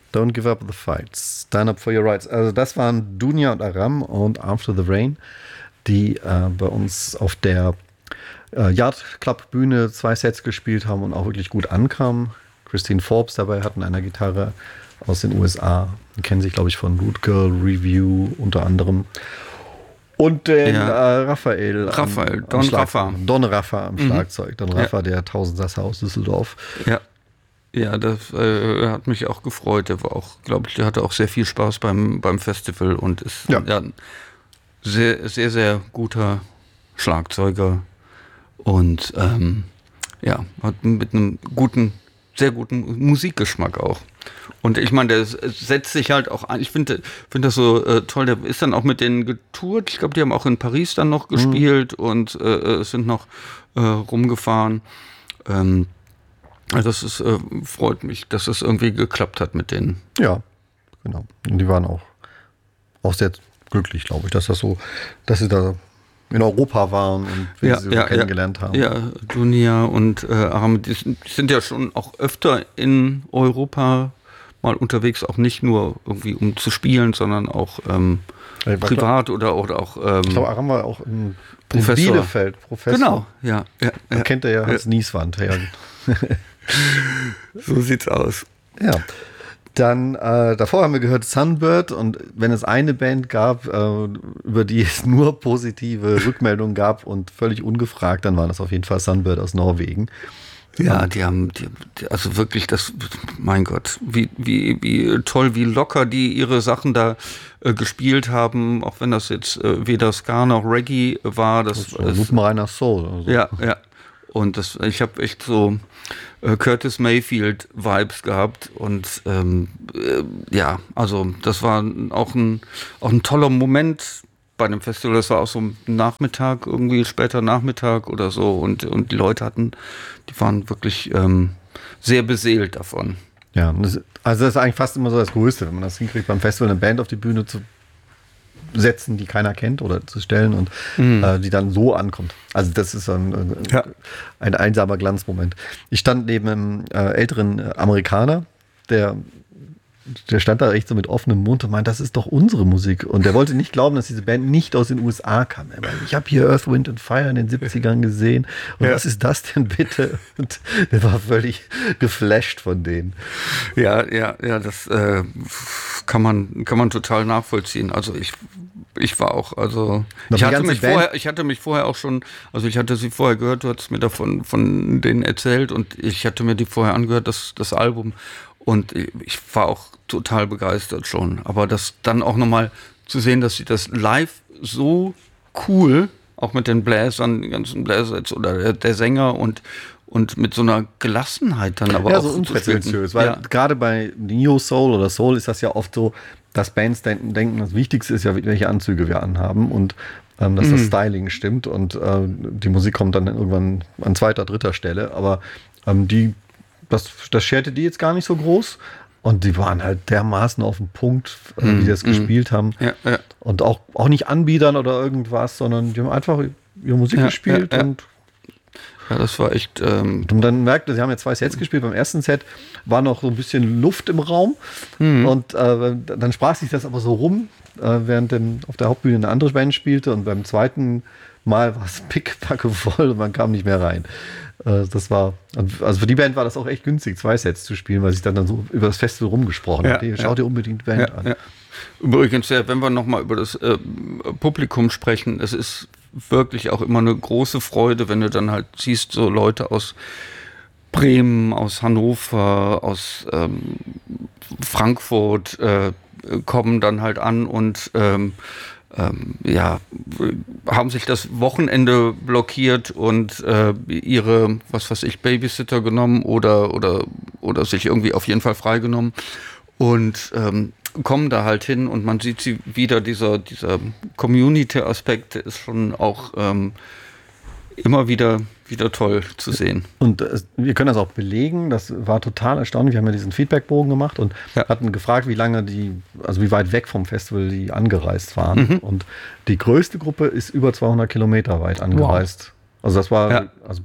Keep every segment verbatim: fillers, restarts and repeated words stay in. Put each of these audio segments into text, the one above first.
Don't Give Up the Fight, Stand Up for Your Rights. Also das waren Dunja und Aram und After the Rain, die äh, bei uns auf der äh, Yard Club Bühne zwei Sets gespielt haben und auch wirklich gut ankamen. Christine Forbes dabei hatten eine Gitarre aus den U S A. Die kennen sich, glaube ich, von Root Girl Review unter anderem. Und den ja. äh, Raphael. Raphael, am, Don am Raffa. Don Raffa am mhm. Schlagzeug. Don Raffa, ja. der Tausendsasser aus Düsseldorf. Ja. Ja, das äh, hat mich auch gefreut. Der war auch, glaube ich, der hatte auch sehr viel Spaß beim, beim Festival und ist ja. Ja, ein sehr, sehr, sehr guter Schlagzeuger und ähm, ja, hat mit einem guten, sehr guten Musikgeschmack auch. Und ich meine, der setzt sich halt auch ein. Ich finde find das so äh, toll. Der ist dann auch mit denen getourt. Ich glaube, die haben auch in Paris dann noch gespielt mhm. und äh, sind noch äh, rumgefahren. Ähm, das ist, äh, freut mich, dass es irgendwie geklappt hat mit denen. Ja, genau. Und die waren auch, auch sehr glücklich, glaube ich, dass das so, dass sie da in Europa waren und wir ja, sie ja, so kennengelernt ja, haben. Ja, Dunja und äh, Aram, die sind, die sind ja schon auch öfter in Europa mal unterwegs, auch nicht nur irgendwie um zu spielen, sondern auch ähm, ja, privat glaub, oder, oder auch ähm, ich glaube, Aram war auch in, Professor. in Bielefeld Professor. Genau, ja. ja, da ja kennt er ja Hans ja. Nieswand. Ja. So sieht's aus. Ja. Dann, äh, davor haben wir gehört Sunbird, und wenn es eine Band gab, äh, über die es nur positive Rückmeldungen gab und völlig ungefragt, dann war das auf jeden Fall Sunbird aus Norwegen. Ja, die haben, die, die, also wirklich das, mein Gott, wie, wie, wie toll, wie locker die ihre Sachen da äh, gespielt haben, auch wenn das jetzt äh, weder Ska noch Reggae war. Das, das war lupenreiner Soul. Also. Ja, ja. Und das, ich habe echt so äh, Curtis Mayfield-Vibes gehabt und ähm, äh, ja, also das war auch ein, auch ein toller Moment bei dem Festival. Das war auch so ein Nachmittag, irgendwie später Nachmittag oder so, und, und die Leute hatten, die waren wirklich ähm, sehr beseelt davon. Ja, das, also das ist eigentlich fast immer so das Größte, wenn man das hinkriegt, beim Festival eine Band auf die Bühne zu setzen, die keiner kennt, oder zu stellen und mhm. äh, die dann so ankommt. Also das ist ein, äh, ja. ein einsamer Glanzmoment. Ich stand neben einem äh, älteren äh, Amerikaner, der der stand da echt so mit offenem Mund und meinte, das ist doch unsere Musik. Und der wollte nicht glauben, dass diese Band nicht aus den U S A kam. Er meinte, ich habe hier Earth, Wind and Fire in den siebzigern gesehen. Und ja. was ist das denn bitte? Und der war völlig geflasht von denen. Ja, ja, ja, das äh, kann man, kann man total nachvollziehen. Also ich, ich war auch, also ich hatte mich Band vorher, ich hatte mich vorher auch schon, also ich hatte sie vorher gehört, du hattest mir davon von denen erzählt, und ich hatte mir die vorher angehört, das, das Album. Und ich war auch total begeistert schon. Aber das dann auch nochmal zu sehen, dass sie das live so cool, auch mit den Bläsern, den ganzen Bläsern oder der, der Sänger und, und mit so einer Gelassenheit dann aber ja, auch. Ja, so unprätentiös. Weil ja. gerade bei Neo Soul oder Soul ist das ja oft so, dass Bands denken, denken, das Wichtigste ist ja, welche Anzüge wir anhaben und ähm, dass mhm. das Styling stimmt. Und äh, die Musik kommt dann irgendwann an zweiter, dritter Stelle. Aber ähm, die Das, das scherte die jetzt gar nicht so groß. Und die waren halt dermaßen auf den Punkt, äh, wie sie das mm, gespielt haben. Ja, ja. Und auch, auch nicht Anbietern oder irgendwas, sondern die haben einfach ihre Musik ja, gespielt. Ja, ja. Und ja, das war echt. Ähm und dann merkte, sie haben ja zwei Sets gespielt. Beim ersten Set war noch so ein bisschen Luft im Raum. Mhm. Und äh, dann sprach sich das aber so rum, äh, während dem, auf der Hauptbühne eine andere Band spielte. Und beim zweiten Mal war es pickepacke voll und man kam nicht mehr rein. Das war, also für die Band war das auch echt günstig, zwei Sets zu spielen, weil sich dann, dann so über das Festival rumgesprochen ja, hat. Hey, schaut ja. dir unbedingt die Band ja, an. Ja. Übrigens, ja, wenn wir nochmal über das äh, Publikum sprechen, es ist wirklich auch immer eine große Freude, wenn du dann halt siehst, so Leute aus Bremen, aus Hannover, aus ähm, Frankfurt äh, kommen dann halt an und ähm, Ähm, ja, haben sich das Wochenende blockiert und äh, ihre, was weiß ich, Babysitter genommen oder, oder, oder sich irgendwie auf jeden Fall freigenommen und ähm, kommen da halt hin und man sieht sie wieder, dieser, dieser Community-Aspekt ist schon auch ähm, immer wieder, wieder toll zu sehen. Und äh, wir können das auch belegen, das war total erstaunlich. Wir haben ja diesen Feedbackbogen gemacht und ja. hatten gefragt, wie lange die, also wie weit weg vom Festival die angereist waren. Mhm. Und die größte Gruppe ist über zweihundert Kilometer weit angereist. Wow. Also das war, ja. also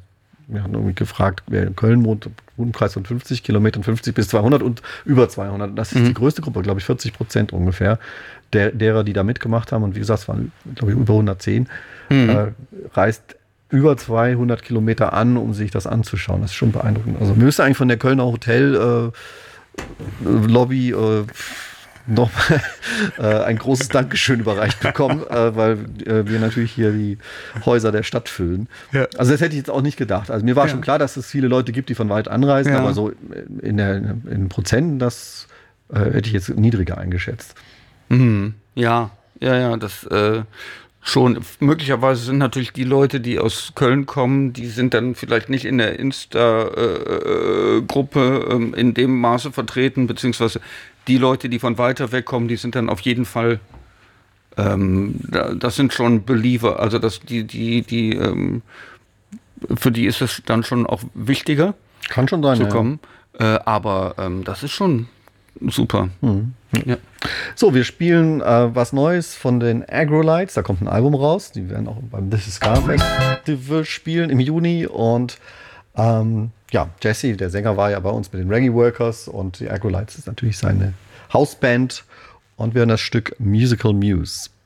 wir haben irgendwie gefragt, wer in Köln wohnt, Umkreis von fünfzig Kilometern, fünfzig bis zweihundert und über zweihundert. Das ist mhm. die größte Gruppe, glaube ich, vierzig Prozent ungefähr der, derer, die da mitgemacht haben. Und wie gesagt, es waren, glaube ich, über hundertzehn. Mhm. Äh, reist über zweihundert Kilometer an, um sich das anzuschauen. Das ist schon beeindruckend. Also müsste eigentlich von der Kölner Hotel äh, Lobby äh, noch äh, ein großes Dankeschön überreicht bekommen, äh, weil äh, wir natürlich hier die Häuser der Stadt füllen. Ja. Also das hätte ich jetzt auch nicht gedacht. Also mir war ja. schon klar, dass es viele Leute gibt, die von weit anreisen, ja. aber so in, der, in Prozenten, das äh, hätte ich jetzt niedriger eingeschätzt. Mhm. Ja, ja, ja, das äh, schon. Möglicherweise sind natürlich die Leute, die aus Köln kommen, die sind dann vielleicht nicht in der Insta-Gruppe äh, äh, in dem Maße vertreten, beziehungsweise die Leute, die von weiter weg kommen, die sind dann auf jeden Fall, ähm, das sind schon Believer, also das, die, die, die, ähm, für die ist es dann schon auch wichtiger, kann schon sein, zu ja. kommen. Äh, aber ähm, das ist schon super. Mhm. Ja. So, wir spielen äh, was Neues von den Agro-Lights. Da kommt ein Album raus. Die werden auch beim This Is Ska Festival spielen im Juni. Und ähm, ja, Jesse, der Sänger, war ja bei uns mit den Reggae Workers. Und die Agro-Lights ist natürlich seine Hausband. Und wir hören das Stück Musical Muse.